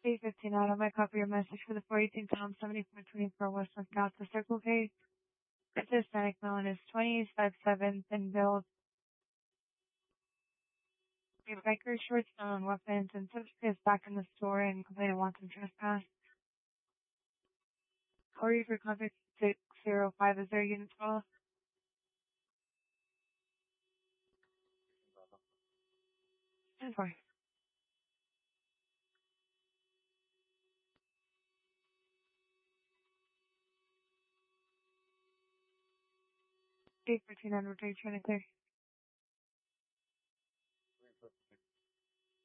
C15 out. I might copy your message for the 418 Tom 70.24 West South the Circle K. It's Hispanic Melon is 2057 thin build. We have biker shorts, stolen weapons, and subject is back in the store and complainant wants some trespass. Corey for contact 605 is there unit 12? And 4. D14 on rotate, trying to clear.